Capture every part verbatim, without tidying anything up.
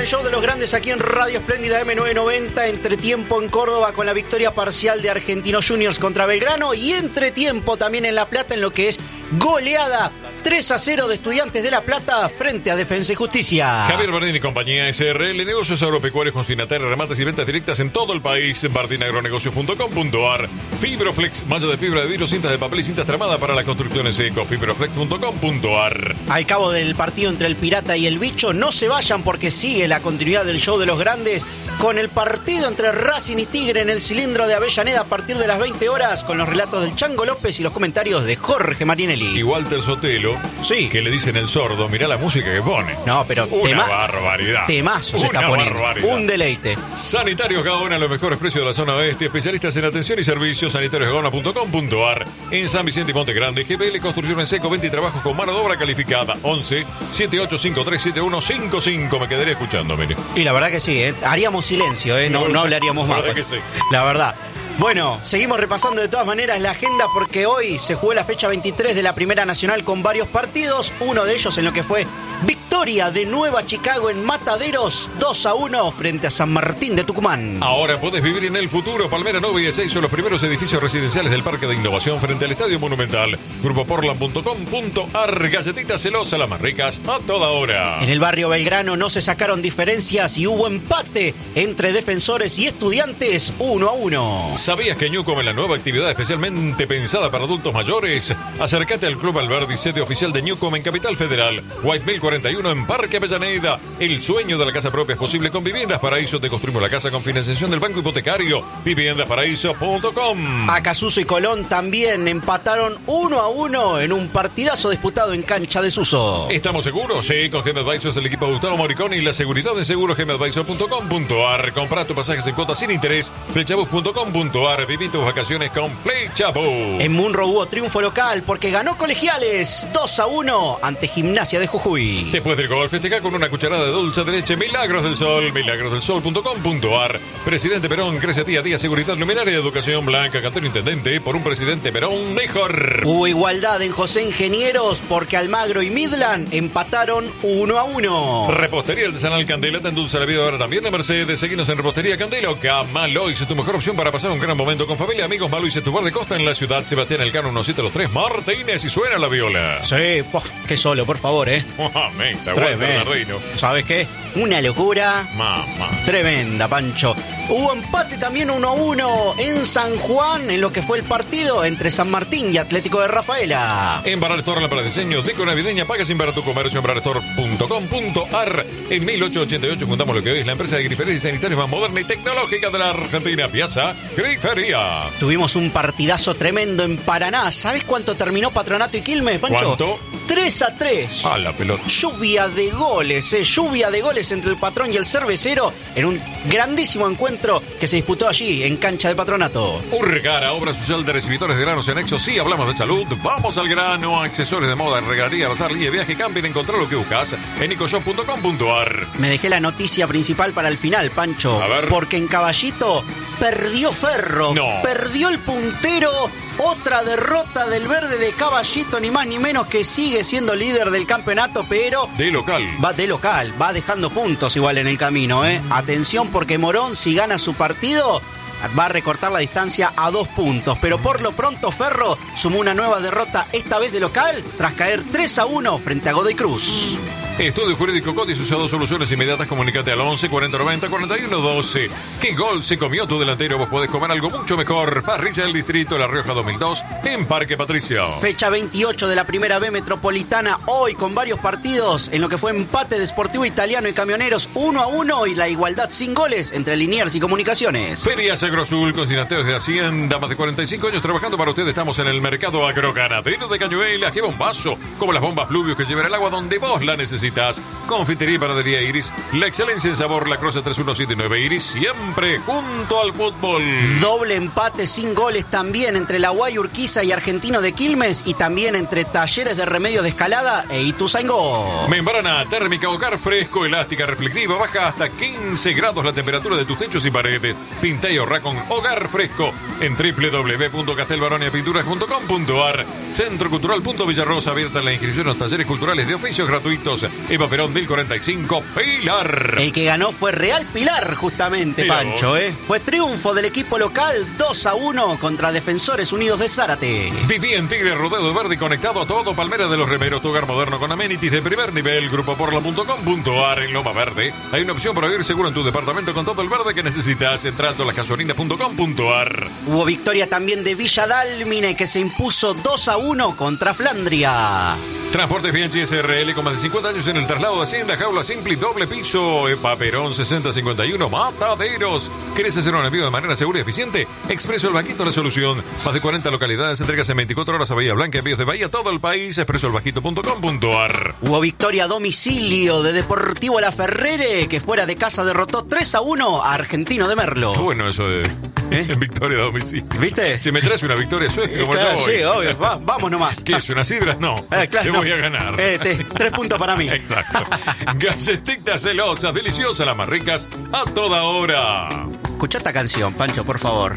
del show de los grandes aquí en Radio Espléndida M novecientos noventa. Entretiempo en Córdoba con la victoria parcial de Argentinos Juniors contra Belgrano. Y entretiempo también en La Plata en lo que es goleada tres a cero de Estudiantes de La Plata frente a Defensa y Justicia. Javier Bardín y compañía S R L, negocios agropecuarios con signatarias, remates y ventas directas en todo el país. bardín agronegocios punto com punto ar. Fibroflex, malla de fibra de vidrio, cintas de papel y cintas tramadas para las construcciones eco. fibroflex punto com punto ar. Al cabo del partido entre el Pirata y el Bicho, no se vayan porque sigue la continuidad del show de los grandes con el partido entre Racing y Tigre en el cilindro de Avellaneda a partir de las veinte horas con los relatos del Chango López y los comentarios de Jorge Marinelli. Y Walter Sotelo, sí, que le dicen el sordo, mirá la música que pone. No, pero una tema, barbaridad. Temazo se una está poniendo. Barbaridad. Un deleite. Sanitarios Gaona, los mejores precios de la zona oeste, especialistas en atención y servicios, sanitarios gaona punto com punto ar. En San Vicente y Monte Grande, G P L Construcción en Seco, venta y trabajos con mano de obra calificada. once, setenta y ocho cincuenta y tres setenta y uno cincuenta y cinco. Me quedaría escuchando, mire. Y la verdad que sí, ¿eh? Haríamos silencio, ¿eh? No, no hablaríamos más. La verdad que sí. La verdad. Bueno, seguimos repasando de todas maneras la agenda porque hoy se jugó la fecha veintitrés de la Primera Nacional con varios partidos. Uno de ellos en lo que fue victoria de Nueva Chicago en Mataderos, dos a uno frente a San Martín de Tucumán. Ahora podés vivir en el futuro. Palmera Nova y Ezeizo, los primeros edificios residenciales del Parque de Innovación frente al Estadio Monumental. grupo portland punto com punto ar. Galletitas Celosa, las más ricas a toda hora. En el barrio Belgrano no se sacaron diferencias y hubo empate entre Defensores y Estudiantes, uno a uno. ¿Sabías que Newcom es la nueva actividad especialmente pensada para adultos mayores? Acércate al Club Alberdi, sede oficial de Newcom en Capital Federal. White Mill cuarenta y uno en Parque Avellaneda. El sueño de la casa propia es posible con Viviendas Paraíso. Te construimos la casa con financiación del Banco Hipotecario. viviendas paraíso punto com. Acasuso y Colón también empataron uno a uno en un partidazo disputado en cancha de Suso. ¿Estamos seguros? Sí, con G M Advisors, el equipo de Gustavo Moricón y la seguridad de seguros. G M advisor punto com punto ar. Comprá tus pasajes en cuotas sin interés. Flechabus punto com punto ar. Viví tus vacaciones con Flechabus. En Munro hubo triunfo local porque ganó Colegiales dos a uno ante Gimnasia de Jujuy. Después del gol, festeja con una cucharada de dulce de leche Milagros del Sol. milagros del sol punto com punto ar. Presidente Perón crece día a día. Seguridad luminaria y educación. Blanca Cantero Intendente por un presidente Perón mejor. Hubo igualdad en José Ingenieros porque Almagro y Midland empataron uno a uno. Repostería Artesanal Candela te endulza la vida ahora también de Mercedes. Seguinos en Repostería Candela o Camaloix, tu mejor opción para pasar un gran momento con familia, amigos. Maloix es tu bar de costa en la ciudad. Sebastián Elcano, uno siete los tres Martínez y suena la viola. Sí, pues, qué solo, por favor, ¿eh? Tremendo. ¿Sabes qué? Una locura. Mamá. Tremenda, Pancho. Hubo empate también uno a uno en San Juan en lo que fue el partido entre San Martín y Atlético de Rafaela. En Baral Store, la para diseño, deco navideña, paga sin para tu comercio en baral store punto com punto ar. En mil ochocientos ochenta y ocho fundamos lo que hoy es la empresa de griferías y sanitarios más moderna y tecnológica de la Argentina, Piazza Grifería. Tuvimos un partidazo tremendo en Paraná. ¿Sabes cuánto terminó Patronato y Quilmes, Pancho? ¿Cuánto? tres a tres. A la pelota. Lluvia de goles, eh. Lluvia de goles entre el Patrón y el Cervecero en un grandísimo encuentro que se disputó allí en cancha de Patronato. Urgara, obra social de recibidores de granos y anexos. Sí, hablamos de salud. Vamos al grano. Accesorios de moda, regadería, bazar, línea, viaje, camping. Encontrar lo que buscas en ecoshop punto com punto ar. Me dejé la noticia principal para el final, Pancho. A ver. Porque en Caballito perdió Ferro. No. Perdió el puntero. Otra derrota del verde de Caballito, ni más ni menos, que sigue siendo líder del campeonato, pero... De local. Va de local, va dejando puntos igual en el camino, ¿eh? Atención porque Morón, si gana su partido, va a recortar la distancia a dos puntos. Pero por lo pronto Ferro sumó una nueva derrota, esta vez de local, tras caer tres a uno frente a Godoy Cruz. Estudio Jurídico Cotis, usado soluciones inmediatas. Comunicate al once cuarenta noventa cuarenta y uno doce. ¿Qué gol se comió tu delantero? Vos podés comer algo mucho mejor. Parrilla del Distrito, La Rioja dos mil dos, en Parque Patricio. Fecha veintiocho de la Primera B Metropolitana, hoy con varios partidos, en lo que fue empate de Sportivo Italiano y Camioneros uno a uno y la igualdad sin goles entre Liniers y Comunicaciones. Ferias Agrosul, con financieros de Hacienda, más de cuarenta y cinco años trabajando para ustedes. Estamos en el mercado agroganadero de Cañuelas. ¡Qué bombazo! Como las bombas Pluvios que llevan el agua donde vos la necesitas. Confitería y panadería Iris, la excelencia en sabor, La Croce tres uno siete nueve Iris, siempre junto al fútbol. Doble empate sin goles también entre la Guay Urquiza y Argentino de Quilmes, y también entre Talleres de Remedios de Escalada e Ituzaingó. Membrana térmica Hogar Fresco, elástica, reflectiva, baja hasta quince grados la temperatura de tus techos y paredes. Pinta y ahorra con Hogar Fresco en doble u doble u doble u punto castelbaronia pinturas punto com punto ar. Centro Cultural Punto Villarrosa, abierta la inscripción a los talleres culturales de oficios gratuitos. Eva Perón mil cuarenta y cinco, Pilar. El que ganó fue Real Pilar, justamente, Mira Pancho, vos. ¿eh? Fue triunfo del equipo local dos a uno contra Defensores Unidos de Zárate. Viví en Tigre, rodeo de verde y conectado a todo. Palmera de los Remeros, tu hogar moderno con amenities de primer nivel. Grupo porla punto com punto ar. En Loma Verde hay una opción para vivir seguro en tu departamento con todo el verde que necesitas entrando a las gasolinas punto com punto ar. Hubo victoria también de Villa Dálmine, que se impuso dos a uno contra Flandria. Transportes Bianchi S R L con más de cincuenta años en el traslado de Hacienda, jaula simple y doble piso. Epa Perón sesenta cincuenta y uno, Mataderos. ¿Querés hacer un envío de manera segura y eficiente? Expreso El Bajito, la solución. Más de cuarenta localidades, entregas en veinticuatro horas a Bahía Blanca, envíos de Bahía a todo el país. expreso el bajito punto com punto ar. Hubo victoria a domicilio de Deportivo La Ferrere, que fuera de casa derrotó tres a uno a Argentino de Merlo. Qué bueno eso de ¿Eh? victoria a domicilio. ¿Viste? Si me traes una victoria sueca, como Claro, yo voy. sí, obvio. Va- vamos nomás. ¿Qué es, una sidra? No, Eh, claro, te no. voy a ganar. Eh, te- tres puntos para mí. Exacto. Galletitas celosas, deliciosas, las más ricas, a toda hora. Escucha esta canción, Pancho, por favor.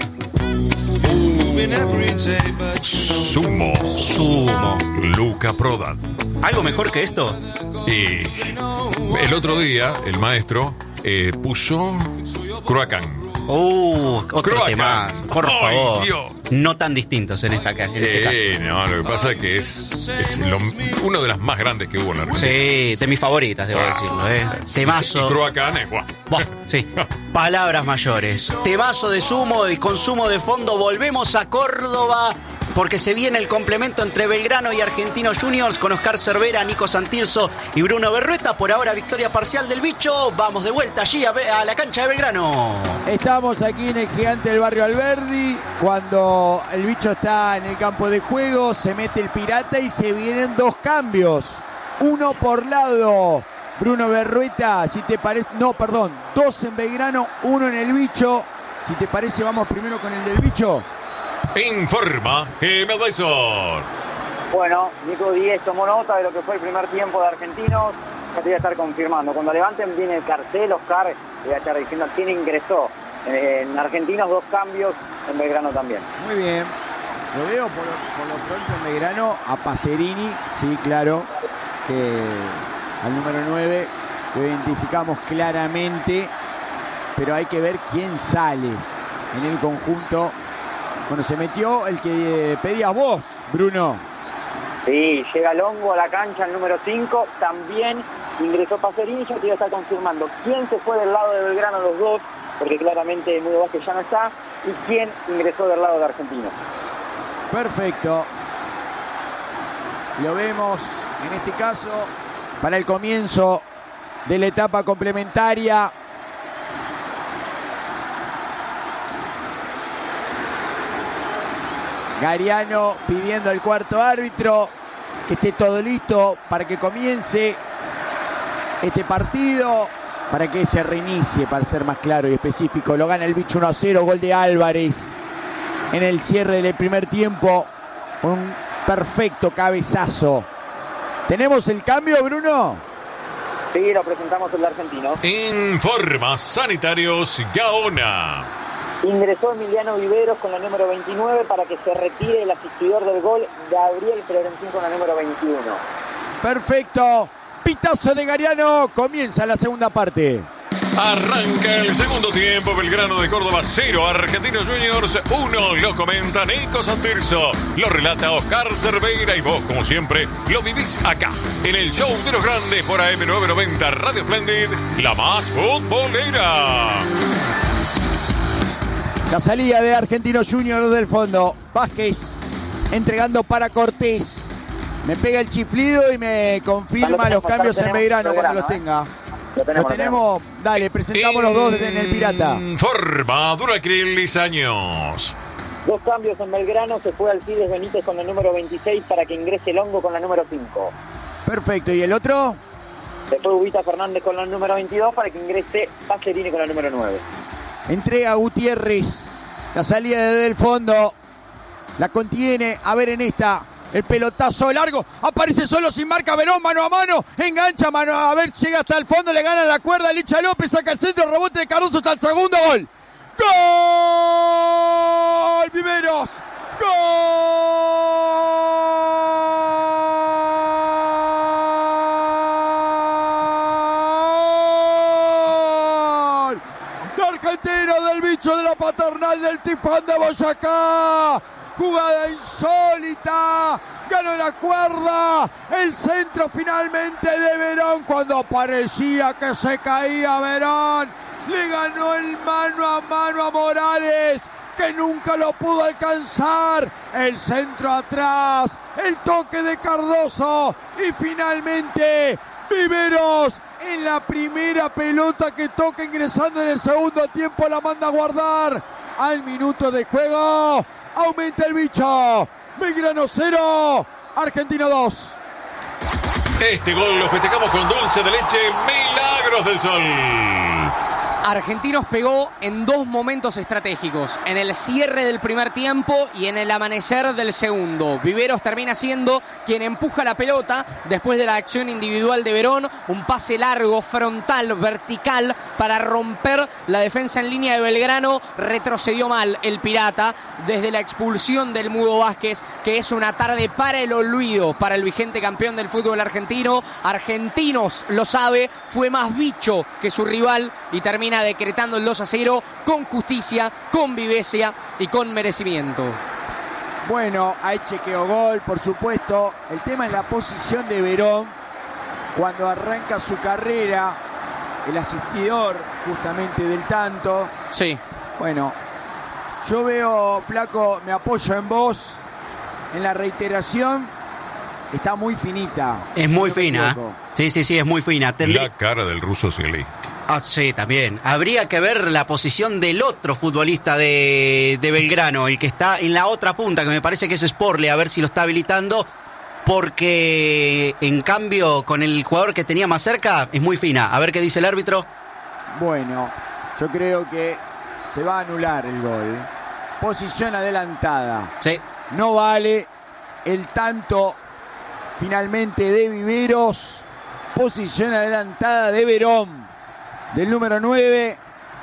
Sumo. Sumo. Luca Prodan. ¿Algo mejor que esto? Y el otro día, el maestro eh, puso Croacán. Uh, otro Croacán. tema. Por Ay, favor. Dios. No tan distintos en, esta, ca- en este caso. Eh, no, lo que pasa es que es, es lo- uno de las más grandes que hubo en la Argentina. Sí, de mis favoritas, debo Ah. decirlo, ¿eh? Temazo. Croacán es guau. Buah, sí. Palabras mayores. Temazo de Sumo y consumo de fondo. Volvemos a Córdoba porque se viene el complemento entre Belgrano y Argentinos Juniors con Oscar Cervera, Nico Santirso y Bruno Berrueta. Por ahora victoria parcial del Bicho. Vamos de vuelta allí a, a la cancha de Belgrano. Estamos aquí en el Gigante del Barrio Alberdi, cuando el Bicho está en el campo de juego, se mete el Pirata y se vienen dos cambios. Uno por lado, Bruno Berrueta, si te parece, no, perdón, dos en Belgrano, uno en el Bicho. Si te parece, vamos primero con el del Bicho. Informa Gemel Dyson. Bueno, Nico Díez tomó nota de lo que fue el primer tiempo de Argentinos. Ya te voy a estar confirmando. Cuando levanten viene el cartel, Oscar, te voy a estar diciendo quién ingresó. En Argentinos dos cambios, en Belgrano también. Muy bien. Lo veo por, por lo pronto en Belgrano a Pacerini, sí, claro, que al número nueve lo identificamos claramente, pero hay que ver quién sale en el conjunto. Bueno, se metió el que eh, pedías vos, Bruno. Sí, llega Longo a la cancha, el número cinco. También ingresó Pacerini. Yo te voy a estar confirmando quién se fue del lado de Belgrano, los dos, porque claramente Mudo Vázquez ya no está, y quién ingresó del lado de Argentinos. Perfecto. Lo vemos en este caso para el comienzo de la etapa complementaria. Gariano pidiendo al cuarto árbitro que esté todo listo para que comience este partido, para que se reinicie, para ser más claro y específico. Lo gana el Bicho uno a cero, gol de Álvarez en el cierre del primer tiempo. Un perfecto cabezazo. ¿Tenemos el cambio, Bruno? Sí, lo presentamos el argentino. Informa Sanitarios Gaona. Ingresó Emiliano Viveros con la número veintinueve para que se retire el asistidor del gol, Gabriel Florentín con la número veintiuno. Perfecto. Pitazo de Gariano. Comienza la segunda parte. Arranca el segundo tiempo. Belgrano de Córdoba cero, Argentinos Juniors uno. Lo comenta Nico Santirso, lo relata Oscar Cerveira y vos, como siempre, lo vivís acá, en el show de los grandes por A M novecientos noventa Radio Splendid, la más futbolera. La salida de Argentinos Juniors del fondo. Vázquez entregando para Cortés. Me pega el chiflido y me confirma Ya lo los tenemos, cambios ya lo en tenemos, Belgrano cuando Belgrano, los ¿eh? tenga. Lo tenemos, Lo tenemos. Dale, presentamos los dos en el Pirata. Informa Duracril Lizaños. Dos cambios en Belgrano, se fue Alcides Benítez con la número veintiséis para que ingrese Longo con la número cinco. Perfecto. ¿Y el otro? Se fue Ubita Fernández con la número veintidós para que ingrese Pacerini con la número nueve. Entrega a Gutiérrez. La salida desde el fondo. La contiene. A ver en esta. El pelotazo largo. Aparece solo sin marca. Verón mano a mano. Engancha mano. A ver, llega hasta el fondo. Le gana la cuerda. Licha López saca el centro. Rebote de Caruso hasta el segundo gol. ¡Gol! Viveros. ¡Gol! derecho de la Paternal del Tifón de Boyacá. Jugada insólita, ganó la cuerda, el centro finalmente de Verón cuando parecía que se caía Verón, le ganó el mano a mano a Morales, que nunca lo pudo alcanzar, el centro atrás, el toque de Cardoso y finalmente Viveros en la primera pelota que toca ingresando en el segundo tiempo la manda a guardar al minuto de juego. Aumenta el bicho. Belgrano cero, Argentino dos. Este gol lo festejamos con dulce de leche Milagros del Sol. Argentinos pegó en dos momentos estratégicos, en el cierre del primer tiempo y en el amanecer del segundo. Viveros termina siendo quien empuja la pelota después de la acción individual de Verón, un pase largo, frontal, vertical para romper la defensa en línea de Belgrano. Retrocedió mal el Pirata desde la expulsión del Mudo Vázquez, que es una tarde para el olvido para el vigente campeón del fútbol argentino. Argentinos lo sabe, fue más bicho que su rival y termina decretando el dos a cero con justicia, con viveza y con merecimiento. Bueno, hay chequeo gol, por supuesto. El tema es la posición de Verón cuando arranca su carrera, el asistidor justamente del tanto. Sí. Bueno, yo veo, Flaco, me apoyo en vos, en la reiteración, está muy finita. Es muy fina. Sí, sí, sí, es muy fina. Tendré... La cara del ruso Zielinski. Ah, sí, también. Habría que ver la posición del otro futbolista de, de Belgrano, el que está en la otra punta, que me parece que es Sporle, a ver si lo está habilitando, porque en cambio con el jugador que tenía más cerca es muy fina. A ver qué dice el árbitro. Bueno, yo creo que se va a anular el gol. Posición adelantada. Sí. No vale el tanto finalmente de Viveros. Posición adelantada de Verón, del número nueve.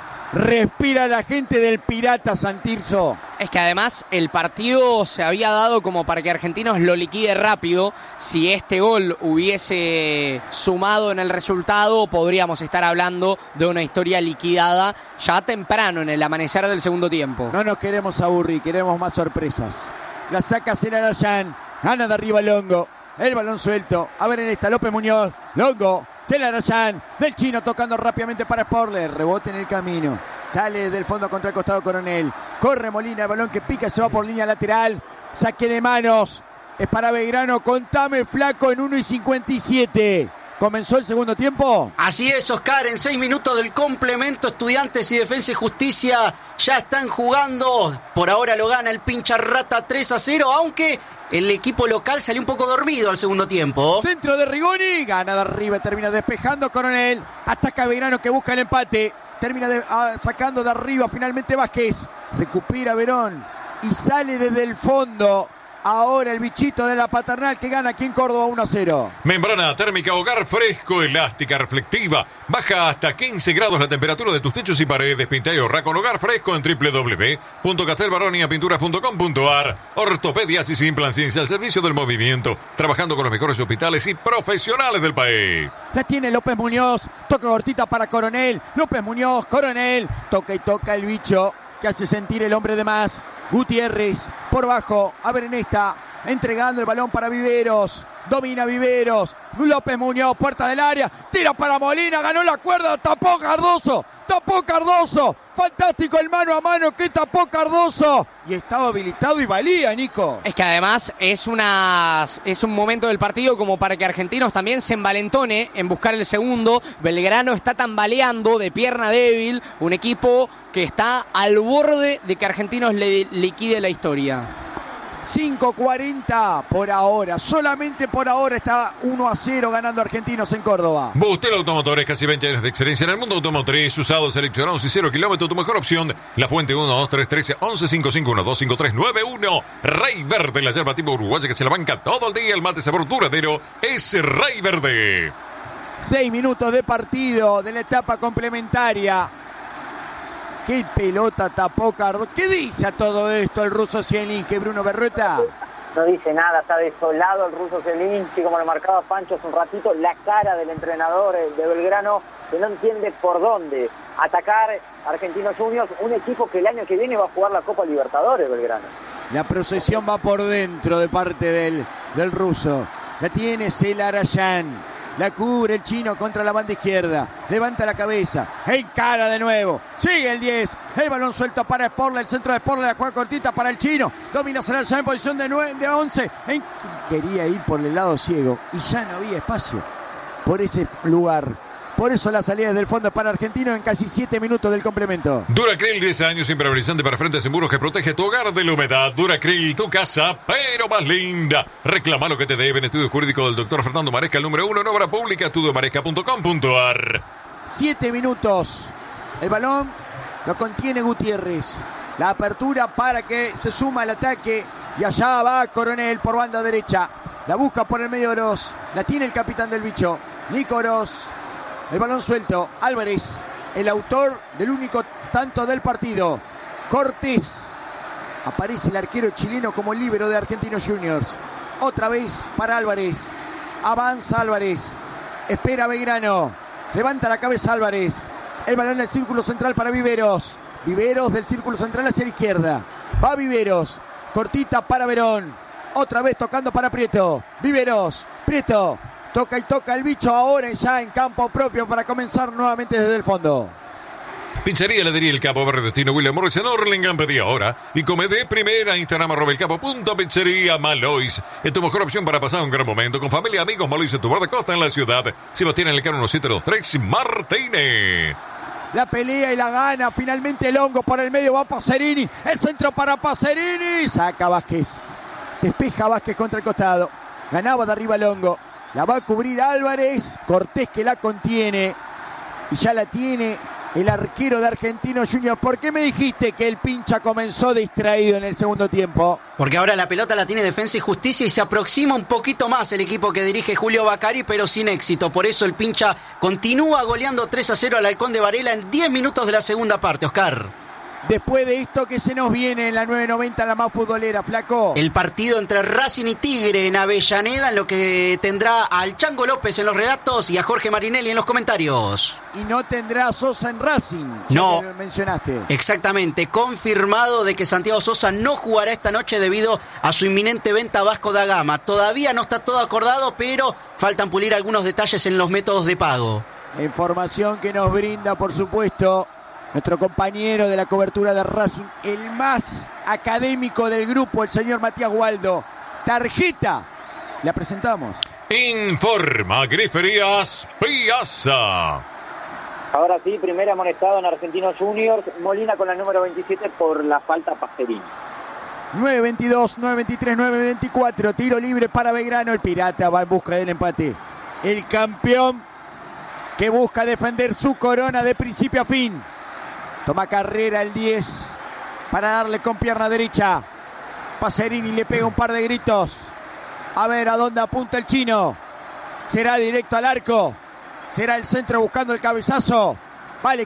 Respira la gente del Pirata Santirso. Es que además el partido se había dado como para que Argentinos lo liquide rápido. Si este gol hubiese sumado en el resultado, podríamos estar hablando de una historia liquidada ya temprano en el amanecer del segundo tiempo. No nos queremos aburrir, queremos más sorpresas. La saca Celarayán, gana de arriba Longo. El balón suelto. A ver en esta, López Muñoz. Longo. Celarayán. Del chino tocando rápidamente para Sporler. Rebote en el camino. Sale del fondo contra el costado Coronel. Corre Molina. El balón que pica se va por línea lateral. Saque de manos. Es para Belgrano. Contame, Flaco, en uno y cincuenta y siete. ¿Comenzó el segundo tiempo? Así es, Oscar. En seis minutos del complemento, Estudiantes y Defensa y Justicia ya están jugando. Por ahora lo gana el pincha rata tres a cero, aunque el equipo local salió un poco dormido al segundo tiempo. Centro de Rigoni, gana de arriba, termina despejando Coronel. Ataca Belgrano que busca el empate. Termina de, ah, sacando de arriba finalmente Vázquez. Recupera Verón y sale desde el fondo. Ahora el bichito de la Paternal que gana aquí en Córdoba uno a cero. Membrana térmica Hogar Fresco, elástica, reflectiva. Baja hasta quince grados la temperatura de tus techos y paredes. Pinta y ahorra con Hogar Fresco en doble u doble u doble u punto castelbaronia pinturas punto com punto a r. Ortopedias y sin plan ciencia al servicio del movimiento. Trabajando con los mejores hospitales y profesionales del país. La tiene López Muñoz. Toca cortita para Coronel. López Muñoz, Coronel. Toca y toca el bicho que hace sentir el hombre de más. Gutiérrez por bajo, a ver en esta, entregando el balón para Viveros, domina Viveros, López Muñoz, puerta del área, tira para Molina, ganó la cuerda, tapó Cardoso, tapó Cardoso, fantástico el mano a mano que tapó Cardoso, y estaba habilitado y valía, Nico. Es que además es, una, es un momento del partido como para que Argentinos también se envalentone en buscar el segundo. Belgrano está tambaleando de pierna débil, un equipo que está al borde de que Argentinos le liquide la historia. cinco cuarenta por ahora, solamente por ahora está uno a cero ganando Argentinos en Córdoba. Bustel Automotores, casi veinte años de experiencia en el mundo automotriz, usados, seleccionados y cero kilómetros, tu mejor opción. La Fuente uno dos tres uno tres once cincuenta y cinco uno dos cinco tres nueve uno. Rey Verde, la yerba tipo uruguaya que se la banca todo el día. El mate sabor duradero es Rey Verde. Seis minutos de partido de la etapa complementaria. ¡Qué pelota tapó Cardoso! ¿Qué dice a todo esto el ruso Zielinski, Bruno Berrueta? No dice nada, está desolado el ruso Zielinski, como lo marcaba Pancho hace un ratito. La cara del entrenador de Belgrano que no entiende por dónde atacar Argentinos Juniors, un equipo que el año que viene va a jugar la Copa Libertadores, Belgrano. La procesión va por dentro de parte del, del ruso. La tiene Zelarayán. La cubre el chino contra la banda izquierda. Levanta la cabeza. Encara de nuevo. Sigue el diez. El balón suelto para Sporla. El centro de Sporla. La juega cortita para el chino. Domina Zelarayán en posición de, nueve, de once. En... Quería ir por el lado ciego. Y ya no había espacio por ese lugar. Por eso la salida del fondo para Argentino en casi siete minutos del complemento. Duracril, diez años impermeabilizante para frentes y muros que protege tu hogar de la humedad. Duracril, tu casa, pero más linda. Reclama lo que te deben. Estudio jurídico del doctor Fernando Maresca, el número uno en obra pública, estudio maresca punto com punto ar. Siete minutos. El balón lo contiene Gutiérrez. La apertura para que se suma el ataque. Y allá va Coronel por banda derecha. La busca por el medio de Oroz. La tiene el capitán del bicho, Nico Oroz. El balón suelto, Álvarez, el autor del único tanto del partido. Cortés. Aparece el arquero chileno como líbero de Argentinos Juniors. Otra vez para Álvarez. Avanza Álvarez. Espera Belgrano. Levanta la cabeza Álvarez. El balón del círculo central para Viveros. Viveros del círculo central hacia la izquierda. Va Viveros. Cortita para Verón. Otra vez tocando para Prieto. Viveros. Prieto. Toca y toca el bicho ahora ya en campo propio para comenzar nuevamente desde el fondo. Pizzería Heladería El Capo, Barrio Destino, William Morris en Orlingham. Pedí ahora y come de primera. Instagram arroba el capo punto pizzería Malois. Es tu mejor opción para pasar un gran momento con familia, amigos. Malois en tu bar de costa en la ciudad. Sebastián en el carro siete dos tres Martínez. La pelea y la gana. Finalmente Longo por el medio. Va Pacerini. El centro para Pacerini. Saca Vázquez. Despeja Vázquez contra el costado. Ganaba de arriba Longo. La va a cubrir Álvarez. Cortés que la contiene. Y ya la tiene el arquero de Argentinos Juniors. ¿Por qué me dijiste que el pincha comenzó distraído en el segundo tiempo? Porque ahora la pelota la tiene Defensa y Justicia y se aproxima un poquito más el equipo que dirige Julio Bacari, pero sin éxito. Por eso el pincha continúa goleando tres a cero al Halcón de Varela en diez minutos de la segunda parte, Oscar. Después de esto que se nos viene en la nueve noventa, la más futbolera, Flaco. El partido entre Racing y Tigre en Avellaneda, en lo que tendrá al Chango López en los relatos y a Jorge Marinelli en los comentarios. Y no tendrá a Sosa en Racing, ya no, que lo mencionaste. Exactamente, confirmado de que Santiago Sosa no jugará esta noche debido a su inminente venta a Vasco da Gama. Todavía no está todo acordado, pero faltan pulir algunos detalles en los métodos de pago. Información que nos brinda, por supuesto, nuestro compañero de la cobertura de Racing, el más académico del grupo, el señor Matías Waldo. Tarjeta, la presentamos. Informa Griferías Piazza. Ahora sí, primera amonestado en Argentinos Juniors. Molina con la número veintisiete por la falta a Pacerini. nueve veintidós, nueve veintitrés, nueve veinticuatro. Tiro libre para Belgrano. El Pirata va en busca del empate. El campeón que busca defender su corona de principio a fin. Toma carrera el diez para darle con pierna derecha. Pacerini le pega un par de gritos. A ver a dónde apunta el chino. Será directo al arco. Será el centro buscando el cabezazo.